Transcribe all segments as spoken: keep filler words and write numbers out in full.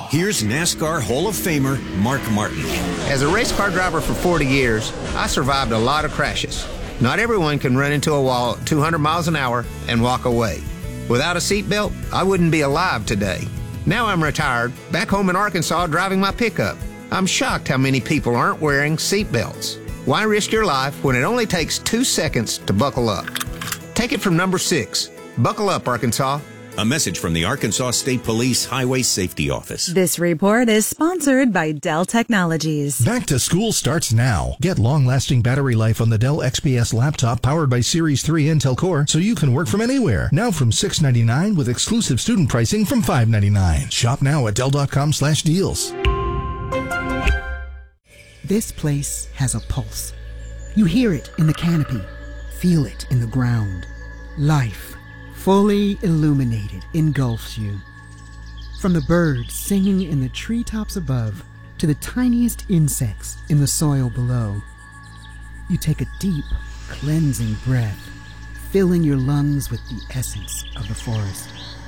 Here's NASCAR Hall of Famer Mark Martin. As a race car driver for forty years, I survived a lot of crashes. Not everyone can run into a wall at two hundred miles an hour and walk away. Without a seatbelt, I wouldn't be alive today. Now I'm retired, back home in Arkansas driving my pickup. I'm shocked how many people aren't wearing seatbelts. Why risk your life when it only takes two seconds to buckle up? Take it from number six. Buckle up, Arkansas. A message from the Arkansas State Police Highway Safety Office. This report is sponsored by Dell Technologies. Back to school starts now. Get long-lasting battery life on the Dell X P S laptop powered by Series three Intel Core so you can work from anywhere. Now from six hundred ninety-nine dollars with exclusive student pricing from five hundred ninety-nine dollars. Shop now at Dell.com slash deals. This place has a pulse. You hear it in the canopy, feel it in the ground. Life, fully illuminated, engulfs you. From the birds singing in the treetops above to the tiniest insects in the soil below, you take a deep, cleansing breath, filling your lungs with the essence of the forest.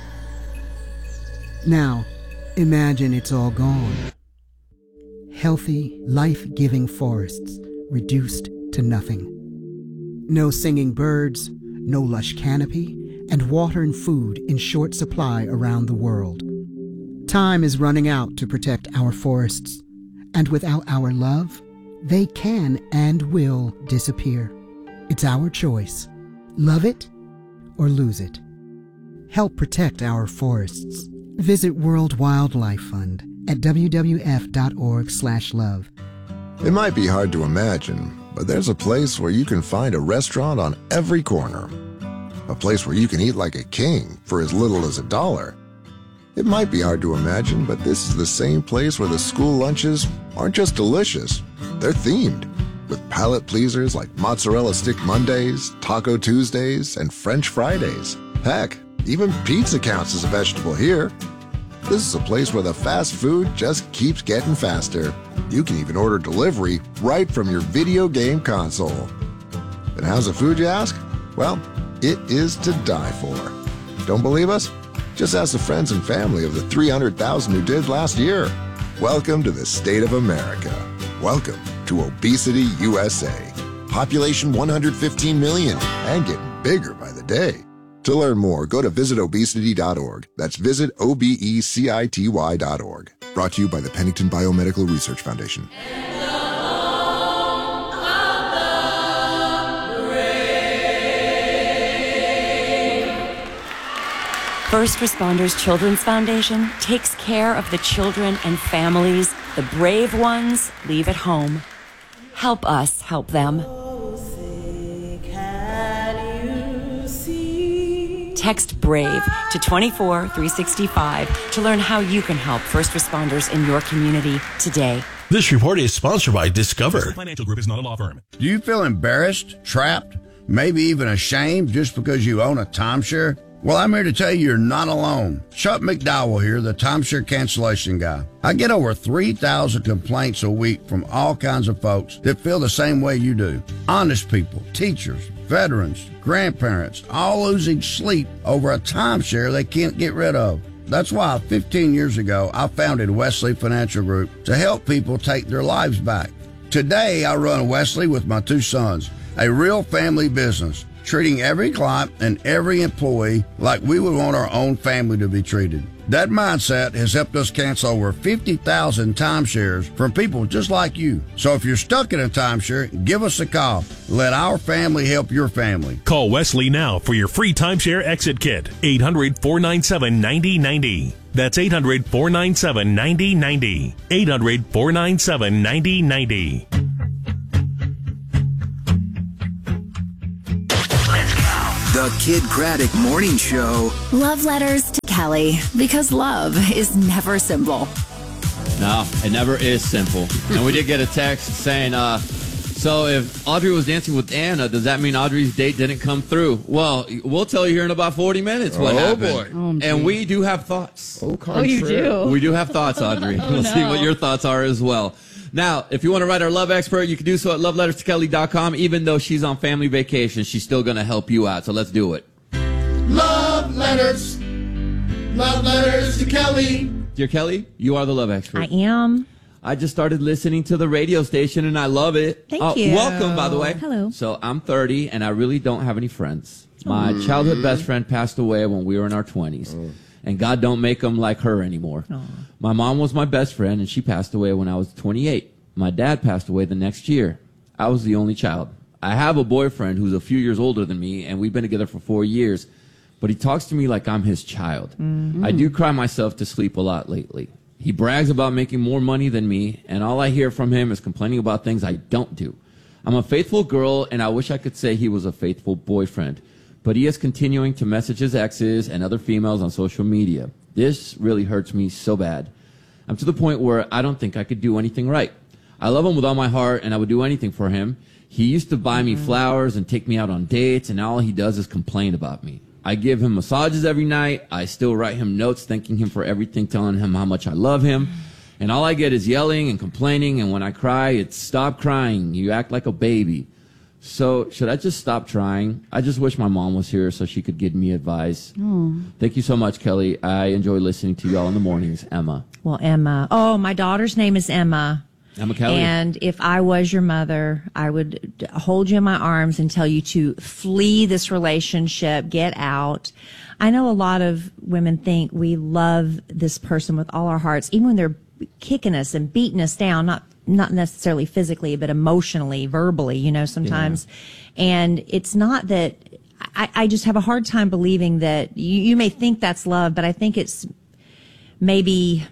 Now, imagine it's all gone. Healthy, life-giving forests reduced to nothing. No singing birds, no lush canopy, and water and food in short supply around the world. Time is running out to protect our forests, and without our love, they can and will disappear. It's our choice. Love it or lose it. Help protect our forests. Visit World Wildlife Fund at w w f dot org slash love. It might be hard to imagine, but there's a place where you can find a restaurant on every corner. A place where you can eat like a king for as little as a dollar. It might be hard to imagine, but this is the same place where the school lunches aren't just delicious, they're themed, with palate pleasers like Mozzarella Stick Mondays, Taco Tuesdays, and French Fridays. Heck, even pizza counts as a vegetable here. This is a place where the fast food just keeps getting faster. You can even order delivery right from your video game console. And how's the food, you ask? Well, it is to die for. Don't believe us? Just ask the friends and family of the three hundred thousand who did last year. Welcome to the state of America. Welcome to Obesity U S A. Population one hundred fifteen million and getting bigger by the day. To learn more, go to visit obesity dot org. That's visit O B E C I T Y dot org. Brought to you by the Pennington Biomedical Research Foundation. First Responders Children's Foundation takes care of the children and families the brave ones leave at home. Help us help them. Text BRAVE to two four three six five to learn how you can help first responders in your community today. This report is sponsored by Discover. Financial Group is not a law firm. Do you feel embarrassed, trapped, maybe even ashamed just because you own a timeshare? Well, I'm here to tell you you're not alone. Chuck McDowell here, the timeshare cancellation guy. I get over three thousand complaints a week from all kinds of folks that feel the same way you do. Honest people, teachers, veterans, grandparents, all losing sleep over a timeshare they can't get rid of. That's why fifteen years ago, I founded Wesley Financial Group to help people take their lives back. Today, I run Wesley with my two sons, a real family business, treating every client and every employee like we would want our own family to be treated. That mindset has helped us cancel over fifty thousand timeshares from people just like you. So if you're stuck in a timeshare, give us a call. Let our family help your family. Call Wesley now for your free timeshare exit kit. eight hundred, four nine seven, nine zero nine zero. That's eight hundred, four nine seven, nine zero nine zero. eight hundred, four nine seven, nine zero nine zero. The Kid Craddock Morning Show. Love letters to Kelly, because love is never simple. No, it never is simple. And we did get a text saying, uh, so if Audrey was dancing with Anna, does that mean Audrey's date didn't come through? Well, we'll tell you here in about forty minutes what oh, happened. Boy. Oh, boy. And we do have thoughts. Oh, oh, you do? We do have thoughts, Audrey. oh, we'll no. see what your thoughts are as well. Now, if you want to write our love expert, you can do so at love letters to kelly dot com. Even though she's on family vacation, she's still going to help you out. So let's do it. Love letters. Love letters to Kelly. Dear Kelly, you are the love expert. I am. I just started listening to the radio station, and I love it. Thank uh, you. Welcome, by the way. Hello. So I'm thirty, and I really don't have any friends. My Aww. childhood best friend passed away when we were in our twenties, oh. and God don't make them like her anymore. Aww. My mom was my best friend, and she passed away when I was twenty-eight. My dad passed away the next year. I was the only child. I have a boyfriend who's a few years older than me, and we've been together for four years, but he talks to me like I'm his child. Mm-hmm. I do cry myself to sleep a lot lately. He brags about making more money than me, and all I hear from him is complaining about things I don't do. I'm a faithful girl, and I wish I could say he was a faithful boyfriend, but he is continuing to message his exes and other females on social media. This really hurts me so bad. I'm to the point where I don't think I could do anything right. I love him with all my heart, and I would do anything for him. He used to buy me flowers and take me out on dates, and now all he does is complain about me. I give him massages every night. I still write him notes thanking him for everything, telling him how much I love him. And all I get is yelling and complaining, and when I cry, it's stop crying. You act like a baby. So should I just stop trying? I just wish my mom was here so she could give me advice. Oh. Thank you so much, Kelly. I enjoy listening to you all in the mornings. Emma. Well, Emma. Oh, my daughter's name is Emma. Emma Kelly. And if I was your mother, I would hold you in my arms and tell you to flee this relationship, get out. I know a lot of women think we love this person with all our hearts, even when they're kicking us and beating us down, not not necessarily physically, but emotionally, verbally, you know, sometimes. Yeah. And it's not that I, I just have a hard time believing that you, you may think that's love, but I think it's maybe,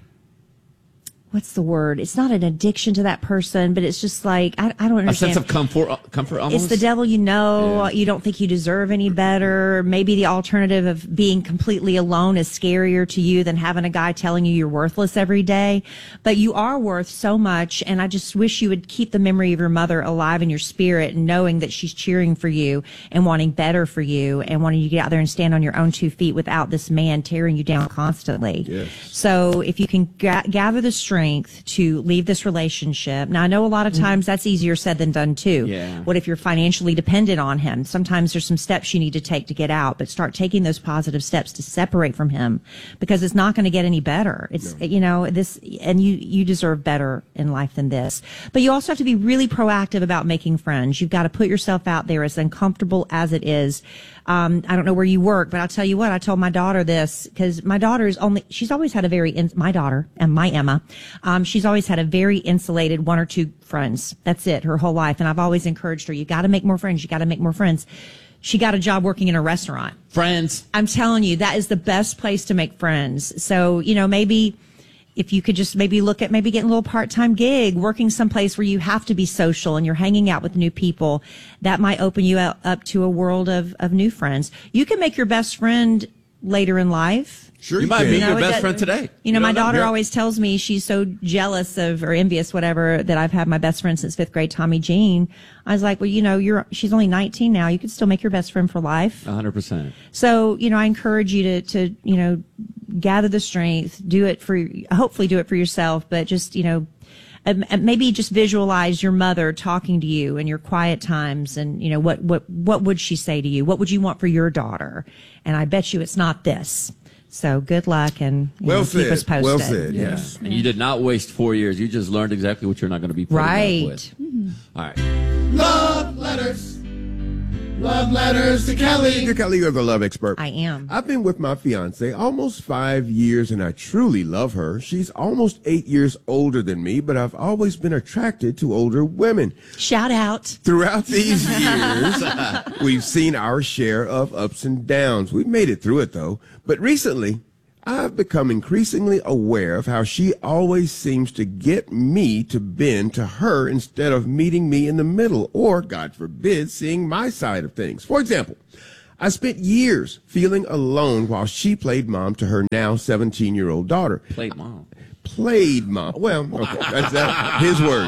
what's the word? It's not an addiction to that person, but it's just like, I, I don't understand. A sense of comfort, comfort almost? It's the devil you know. Yeah. You don't think you deserve any better. Maybe the alternative of being completely alone is scarier to you than having a guy telling you you're worthless every day. But you are worth so much, and I just wish you would keep the memory of your mother alive in your spirit, and knowing that she's cheering for you and wanting better for you and wanting you to get out there and stand on your own two feet without this man tearing you down constantly. Yes. So if you can ga- gather the strength to leave this relationship. Now, I know a lot of times that's easier said than done too. Yeah. What if you're financially dependent on him? Sometimes there's some steps you need to take to get out, but start taking those positive steps to separate from him, because it's not going to get any better. It's, no. you know, this, and you, you deserve better in life than this. But you also have to be really proactive about making friends. You've got to put yourself out there, as uncomfortable as it is. Um, I don't know where you work, but I'll tell you what, I told my daughter this, because my daughter is only, she's always had a very, in, my daughter and my Emma, um, she's always had a very insulated one or two friends. That's it, her whole life. And I've always encouraged her, you got to make more friends, you got to make more friends. She got a job working in a restaurant. Friends. I'm telling you, that is the best place to make friends. So, you know, maybe if you could just maybe look at maybe getting a little part-time gig, working someplace where you have to be social and you're hanging out with new people, that might open you out, up to a world of, of new friends. You can make your best friend later in life. Sure, you, you might can. be you know, your best that, friend today. You know, you my daughter know. always tells me she's so jealous of, or envious, whatever, that I've had my best friend since fifth grade, Tommy Jean. I was like, well, you know, you're, she's only nineteen now. You could still make your best friend for life. A hundred percent. So, you know, I encourage you to, to, you know, gather the strength, do it for, hopefully do it for yourself, but just, you know, maybe just visualize your mother talking to you in your quiet times, and, you know, what, what, what would she say to you? What would you want for your daughter? And I bet you it's not this. So good luck, and you well know, said. keep us posted. Well said. Yeah. Yes. And you did not waste four years. You just learned exactly what you're not going to be putting right. up with. Mm-hmm. All right. Love letters. Love letters to Kelly. Dear Kelly, you're the love expert. I am. I've been with my fiance almost five years, and I truly love her. She's almost eight years older than me, but I've always been attracted to older women. Shout out. Throughout these years, we've seen our share of ups and downs. We've made it through it, though. But recently, I've become increasingly aware of how she always seems to get me to bend to her instead of meeting me in the middle, or, God forbid, seeing my side of things. For example, I spent years feeling alone while she played mom to her now seventeen-year-old daughter. Played mom. Played mom. Well, okay, that's that, his words.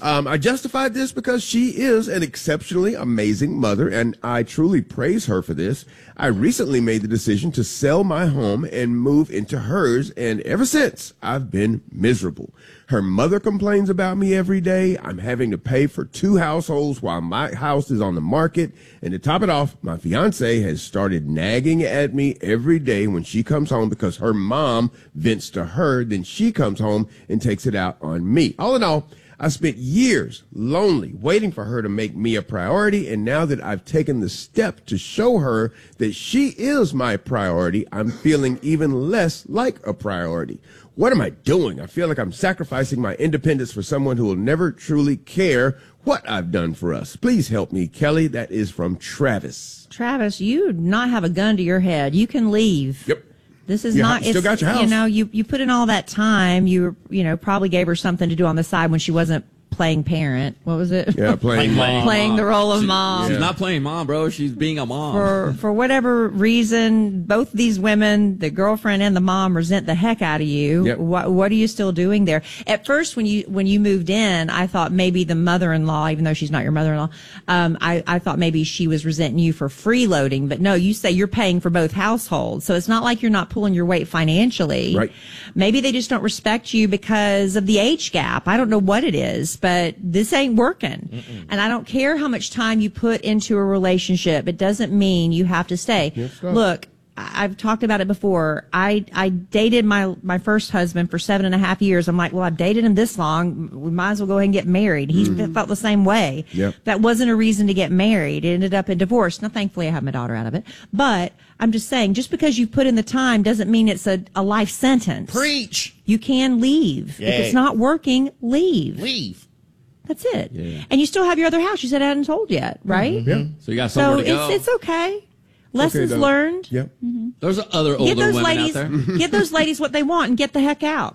Um, I justified this because she is an exceptionally amazing mother, and I truly praise her for this. I recently made the decision to sell my home and move into hers, and ever since, I've been miserable. Her mother complains about me every day. I'm having to pay for two households while my house is on the market. And to top it off, my fiance has started nagging at me every day when she comes home because her mom vents to her. Then she comes home and takes it out on me. All in all, I spent years lonely waiting for her to make me a priority. And now that I've taken the step to show her that she is my priority, I'm feeling even less like a priority. What am I doing? I feel like I'm sacrificing my independence for someone who will never truly care what I've done for us. Please help me, Kelly. That is from Travis. Travis, you do not have a gun to your head. You can leave. Yep. This is You not, ha- still it's, got your house. you know, you, you put in all that time. You, you know, probably gave her something to do on the side when she wasn't playing parent. What was it? Yeah, playing mom. Playing the role of She- mom. She's not playing mom, bro. She's being a mom. For for whatever reason, both these women, the girlfriend and the mom, resent the heck out of you. Yep. What what are you still doing there? At first, when you when you moved in, I thought maybe the mother-in-law, even though she's not your mother-in-law, um, I I thought maybe she was resenting you for freeloading. But no, you say you're paying for both households, so it's not like you're not pulling your weight financially. Right. Maybe they just don't respect you because of the age gap. I don't know what it is, but this ain't working. Mm-mm. And I don't care how much time you put into a relationship. It doesn't mean you have to stay. Yes, sir. Look, I- I've talked about it before. I, I dated my, my first husband for seven and a half years. I'm like, well, I've dated him this long. We might as well go ahead and get married. He Mm-hmm. felt the same way. Yep. That wasn't a reason to get married. It ended up in divorce. Now, thankfully, I have my daughter out of it. But I'm just saying, just because you've put in the time doesn't mean it's a, a life sentence. Preach. You can leave. Yay. If it's not working, leave. Leave. That's it. Yeah. And you still have your other house. You said I hadn't told yet, right? Yeah. So you got So somewhere to go. it's it's okay. Lessons though. learned. Yep. There's other Get older those women ladies, out there. get those ladies what they want and get the heck out.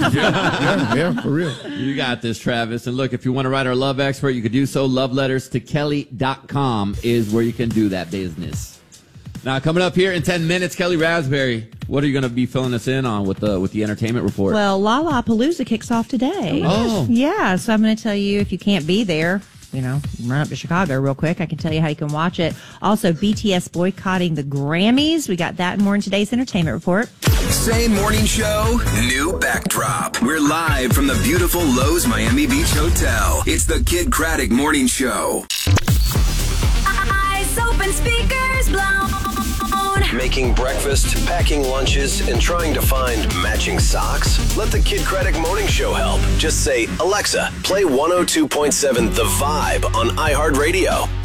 Yeah, yeah, for real. You got this, Travis. And look, if you want to write our love expert, you could do so. Love letters to Kelly dot com is where you can do that business. Now, coming up here in ten minutes, Kelly Raspberry, what are you going to be filling us in on with the with the entertainment report? Well, Lollapalooza kicks off today. Oh. Yeah, so I'm going to tell you if you can't be there, you know, run up to Chicago real quick. I can tell you how you can watch it. Also, B T S boycotting the Grammys. We got that and more in today's entertainment report. Same morning show, new backdrop. We're live from the beautiful Lowe's Miami Beach Hotel. It's the Kid Craddock Morning Show. Eyes open, speakers blown. Making breakfast, packing lunches, and trying to find matching socks? Let the Kid Craddock Morning Show help. Just say, Alexa, play one oh two point seven The Vibe on iHeartRadio.